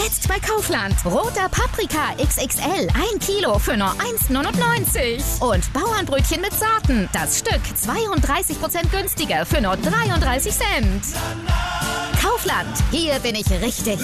Jetzt bei Kaufland. Roter Paprika XXL. 1 Kilo für nur 1,99. Und Bauernbrötchen mit Sorten. Das Stück 32% günstiger für nur 33 Cent. Kaufland. Hier bin ich richtig.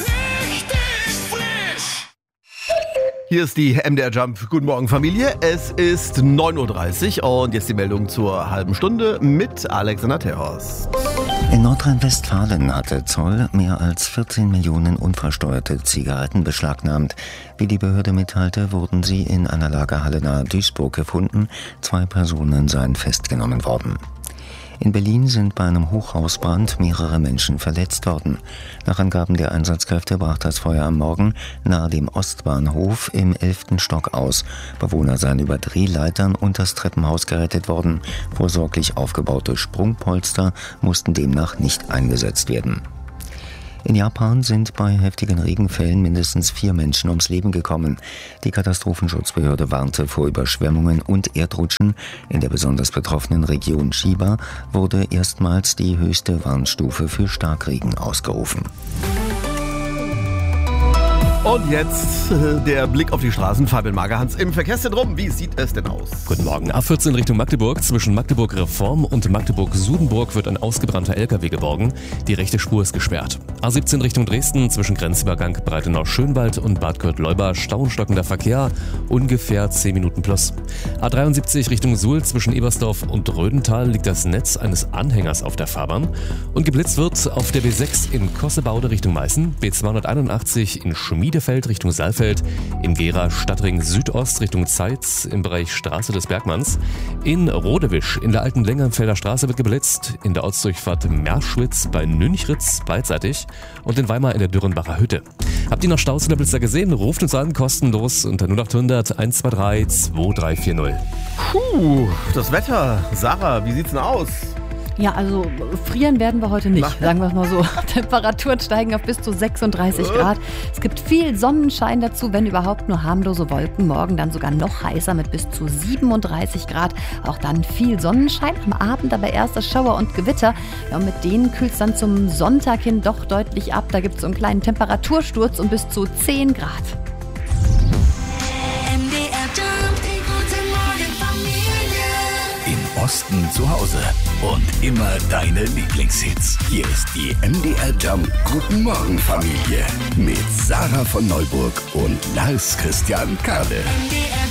Hier ist die MDR Jump. Guten Morgen, Familie. Es ist 9.30 Uhr und jetzt die Meldung zur halben Stunde mit Alexander Terhorst. In Nordrhein-Westfalen hat der Zoll mehr als 14 Millionen unversteuerte Zigaretten beschlagnahmt. Wie die Behörde mitteilte, wurden sie in einer Lagerhalle nahe Duisburg gefunden. 2 Personen seien festgenommen worden. In Berlin sind bei einem Hochhausbrand mehrere Menschen verletzt worden. Nach Angaben der Einsatzkräfte brach das Feuer am Morgen nahe dem Ostbahnhof im 11. Stock aus. Bewohner seien über Drehleitern unter das Treppenhaus gerettet worden. Vorsorglich aufgebaute Sprungpolster mussten demnach nicht eingesetzt werden. In Japan sind bei heftigen Regenfällen mindestens 4 Menschen ums Leben gekommen. Die Katastrophenschutzbehörde warnte vor Überschwemmungen und Erdrutschen. In der besonders betroffenen Region Chiba wurde erstmals die höchste Warnstufe für Starkregen ausgerufen. Und jetzt der Blick auf die Straßen. Fabian Magerhans im Verkehrszentrum. Wie sieht es denn aus? Guten Morgen. A14 Richtung Magdeburg. Zwischen Magdeburg-Reform und Magdeburg-Sudenburg wird ein ausgebrannter LKW geborgen. Die rechte Spur ist gesperrt. A17 Richtung Dresden. Zwischen Grenzübergang Breitenau-Schönwald und Bad Kürth-Leuba stauenstockender Verkehr. Ungefähr 10 Minuten plus. A73 Richtung Suhl. Zwischen Ebersdorf und Rödental liegt das Netz eines Anhängers auf der Fahrbahn. Und geblitzt wird auf der B6 in Kossebaude Richtung Meißen. B281 in Schmiedefeld Richtung Saalfeld, im Gera Stadtring Südost Richtung Zeitz im Bereich Straße des Bergmanns. In Rodewisch in der alten Längenfelder Straße wird geblitzt, in der Ortsdurchfahrt Merschwitz bei Nünchritz beidseitig und in Weimar in der Dürrenbacher Hütte. Habt ihr noch Staus oder Blitzer gesehen? Ruft uns an, kostenlos unter 0800 123 2340. Das Wetter. Sarah, wie sieht's denn aus? Ja, also frieren werden wir heute nicht, sagen wir es mal so. Temperaturen steigen auf bis zu 36 Grad. Es gibt viel Sonnenschein dazu, wenn überhaupt nur harmlose Wolken. Morgen dann sogar noch heißer mit bis zu 37 Grad. Auch dann viel Sonnenschein, am Abend aber erste Schauer und Gewitter. Ja, und mit denen kühlt es dann zum Sonntag hin doch deutlich ab. Da gibt es so einen kleinen Temperatursturz um bis zu 10 Grad. Im Osten zu Hause und immer deine Lieblingshits. Hier ist die MDR Jump Guten Morgen Familie mit Sarah von Neuburg und Lars Christian Kade.